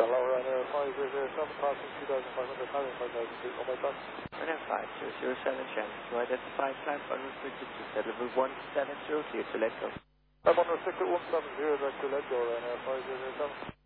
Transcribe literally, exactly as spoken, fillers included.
Hello, Ryanair five zero seven, passing two thousand five hundred, having five thousand feet, oh my god. Ryanair five zero zero seven, Shannon, to identify climb unrestricted to level one seven zero, clear to let go. I'm unrestricted one seven zero, direct to let go, Ryanair five zero seven.